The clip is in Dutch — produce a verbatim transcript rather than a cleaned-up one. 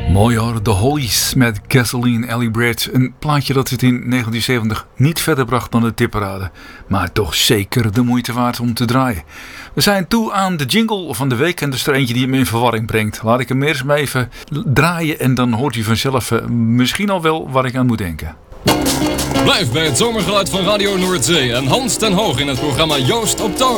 Mooi hoor, The Hollies met Gasoline Alley Bridge. Een plaatje dat het in negentien zeventig niet verder bracht dan de tipparade. Maar toch zeker de moeite waard om te draaien. We zijn toe aan de jingle van de week. En dus er eentje die me in verwarring brengt. Laat ik hem eerst maar even draaien. En dan hoort u vanzelf uh, misschien al wel waar ik aan moet denken. Blijf bij het zomergeluid van Radio Noordzee. En Hans ten Hoog in het programma Joost op Toon.